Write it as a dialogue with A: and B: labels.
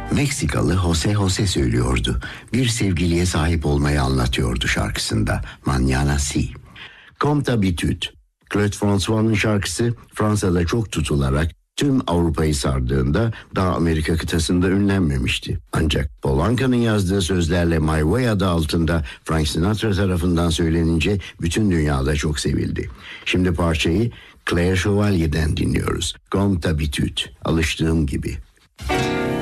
A: Meksikalı Jose söylüyordu. Bir sevgiliye sahip olmayı anlatıyordu şarkısında. Mañana si. Comme d'habitude. Claude François'ın şarkısı Fransa'da çok tutularak tüm Avrupa'yı sardığında daha Amerika kıtasında ünlenmemişti. Ancak Polanka'nın yazdığı sözlerle My Way adı altında Frank Sinatra tarafından söylenince bütün dünyada çok sevildi. Şimdi parçayı Claire Chevalier'den dinliyoruz. Comme d'habitude, alıştığım gibi.